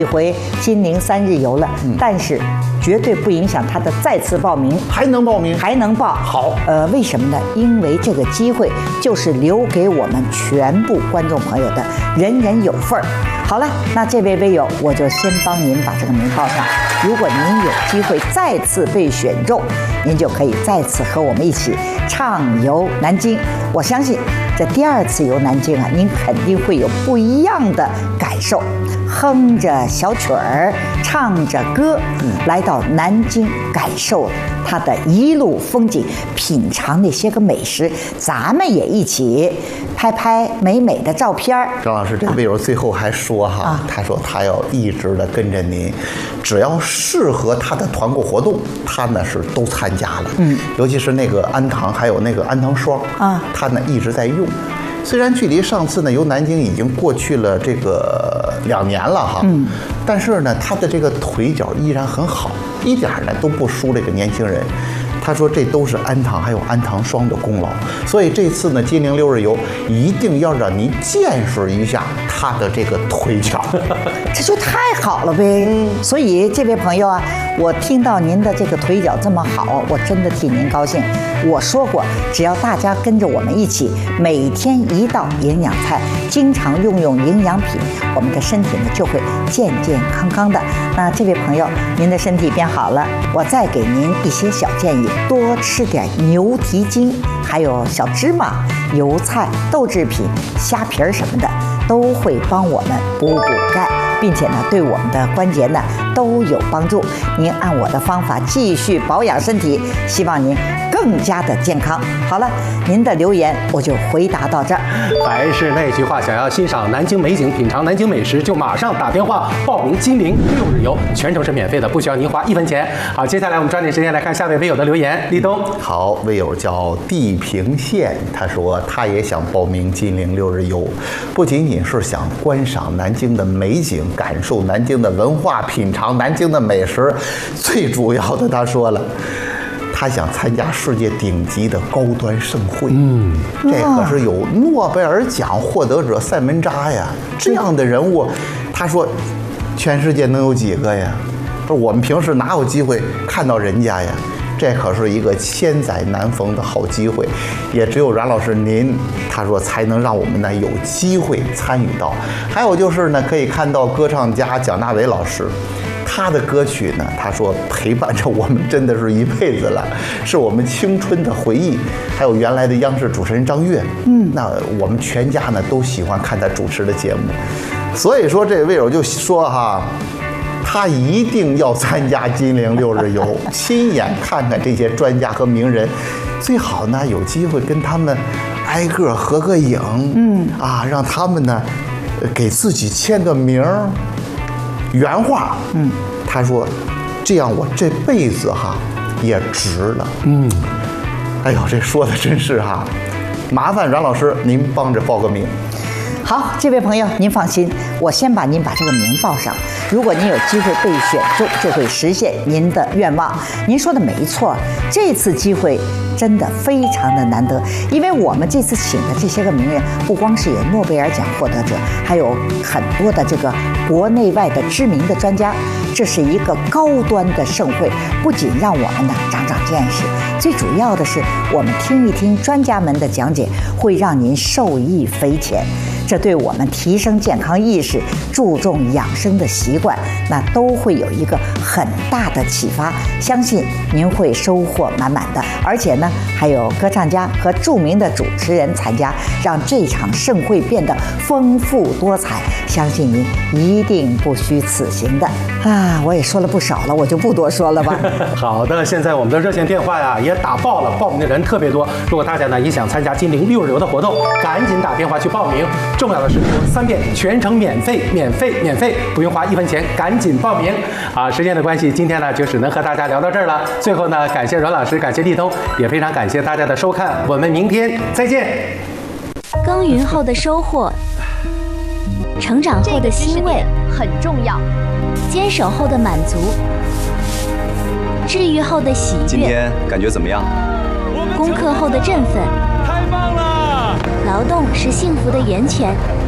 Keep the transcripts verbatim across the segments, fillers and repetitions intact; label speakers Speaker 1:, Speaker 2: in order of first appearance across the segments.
Speaker 1: 一回金陵三日游了，嗯、但是绝对不影响他的再次报名，
Speaker 2: 还能报名，
Speaker 1: 还能报。
Speaker 2: 好，
Speaker 1: 呃，为什么呢？因为这个机会就是留给我们全部观众朋友的，人人有份儿。好了，那这位微友，我就先帮您把这个名报上。如果您有机会再次被选中，您就可以再次和我们一起畅游南京。我相信这第二次游南京啊，您肯定会有不一样的感受。哼着小曲儿，唱着歌，来到南京，感受它的一路风景，品尝那些个美食，咱们也一起拍拍美美的照片。
Speaker 2: 张老师，这个微友最后还说哈，
Speaker 1: 啊、
Speaker 2: 他说他要一直的跟着您，只要适合他的团购活动，他呢是都参加了。嗯，尤其是那个安糖，还有那个安糖霜啊，他呢一直在用。虽然距离上次呢游南京已经过去了这个两年了哈，嗯，但是呢他的这个腿脚依然很好，一点呢都不输这个年轻人。他说这都是安糖还有安糖霜的功劳，所以这次呢金陵六日游一定要让您见识一下他的这个腿脚，
Speaker 1: 这就太好了呗。嗯，所以这位朋友啊，我听到您的这个腿脚这么好，我真的替您高兴。我说过，只要大家跟着我们一起，每天一道营养菜，经常用用营养品，我们的身体呢就会健健康康的。那这位朋友，您的身体变好了，我再给您一些小建议。多吃点牛蹄筋，还有小芝麻、油菜、豆制品、虾皮儿什么的，都会帮我们补补钙，并且呢，对我们的关节呢都有帮助。您按我的方法继续保养身体，希望您更加的健康。好了，您的留言我就回答到这儿。
Speaker 3: 还是那句话，想要欣赏南京美景、品尝南京美食，就马上打电话报名金陵六日游，全程是免费的，不需要您花一分钱。好，接下来我们抓紧时间来看下位微友的留言。立冬，
Speaker 2: 好，微友叫地平线，他说他也想报名金陵六日游，不仅仅是想观赏南京的美景，感受南京的文化，品尝南京的美食，最主要的他说了，他想参加世界顶级的高端盛会。嗯，这可是有诺贝尔奖获得者塞门扎呀，这样的人物，他说全世界能有几个呀？说我们平时哪有机会看到人家呀？这可是一个千载难逢的好机会，也只有阮老师您，他说才能让我们呢有机会参与到。还有就是呢，可以看到歌唱家蒋大为老师，他的歌曲呢，他说陪伴着我们真的是一辈子了，是我们青春的回忆。还有原来的央视主持人张悦，嗯，那我们全家呢都喜欢看他主持的节目。所以说这位友就说哈，他一定要参加金陵六日游，亲眼看看这些专家和名人，最好呢有机会跟他们挨个合个影，嗯啊，让他们呢给自己签个名儿。原话，嗯，他说，这样我这辈子哈也值了，嗯，哎呦，这说的真是哈，麻烦阮老师您帮着报个名。
Speaker 1: 好，这位朋友您放心，我先把您把这个名报上。如果您有机会被选中，就会实现您的愿望。您说的没错，这次机会真的非常的难得，因为我们这次请的这些个名人，不光是有诺贝尔奖获得者，还有很多的这个国内外的知名的专家。这是一个高端的盛会，不仅让我们呢长长见识，最主要的是我们听一听专家们的讲解，会让您受益匪浅。这对我们提升健康意识、注重养生的习惯，那都会有一个很大的启发。相信您会收获满满的。而且呢，还有歌唱家和著名的主持人参加，让这场盛会变得丰富多彩。相信您一定不虚此行的啊！我也说了不少了，我就不多说了吧。
Speaker 3: 好的，现在我们的热线电话呀也打爆了，报名的人特别多。如果大家呢也想参加金陵六日游的活动，赶紧打电话去报名。重要的是三遍全程免费，免费，免费，不用花一分钱，赶紧报名啊！时间的关系，今天呢就只能和大家聊到这儿了。最后呢，感谢阮老师，感谢立冬，也非常感谢大家的收看，我们明天再见。
Speaker 4: 耕耘后的收获，成长后的欣慰
Speaker 5: 很重要，
Speaker 4: 坚守后的满足，治愈后的喜悦。
Speaker 6: 今天感觉怎么样？
Speaker 4: 攻克后的振奋。
Speaker 5: 太棒了！
Speaker 4: 劳动是幸福的源泉，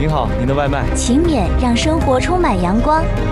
Speaker 5: 您好，您的外卖。
Speaker 4: 勤勉让生活充满阳光。